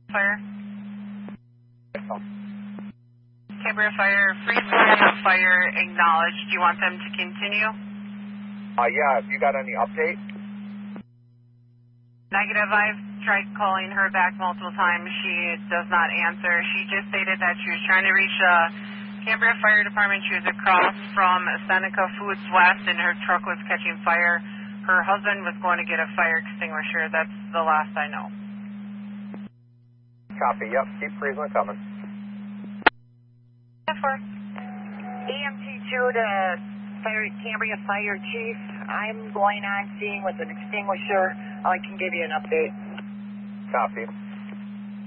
Fire. Cambria Fire, Freestone Fire acknowledged. Do you want them to continue? Yeah, if you got any update? Negative. I've tried calling her back multiple times. She does not answer. She just stated that she was trying to reach Cambria Fire Department. She was across from Seneca Foods West and her truck was catching fire. Her husband was going to get a fire extinguisher. That's the last I know. Copy, yep. Keep Friesland coming. EMT2 to Cambria Fire Chief. I'm going on seeing with an extinguisher. I can give you an update. Copy.